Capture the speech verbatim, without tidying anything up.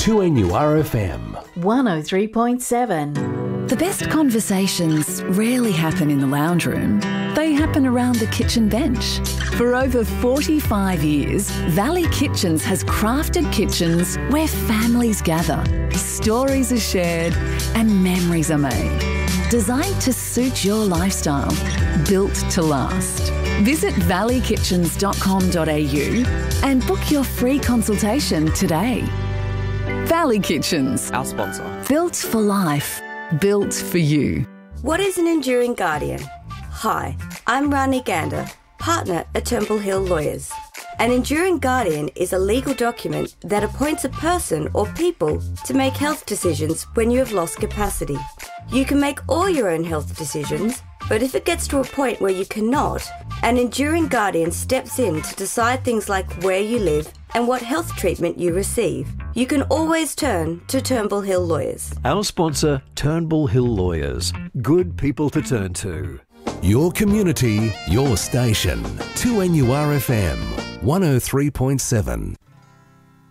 two N U R F M. one oh three point seven. The best conversations rarely happen in the lounge room. They happen around the kitchen bench. For over forty-five years, Valley Kitchens has crafted kitchens where families gather, stories are shared, and memories are made. Designed to suit your lifestyle, built to last. Visit valley kitchens dot com dot a u and book your free consultation today. Valley Kitchens. Our sponsor. Built for life. Built for you. What is an Enduring Guardian? Hi, I'm Rani Gander, partner at Turnbull Hill Lawyers. An Enduring Guardian is a legal document that appoints a person or people to make health decisions when you have lost capacity. You can make all your own health decisions, but if it gets to a point where you cannot, an Enduring Guardian steps in to decide things like where you live and what health treatment you receive. You can always turn to Turnbull Hill Lawyers. Our sponsor, Turnbull Hill Lawyers. Good people to turn to. Your community, your station. two N U R F M, one oh three point seven.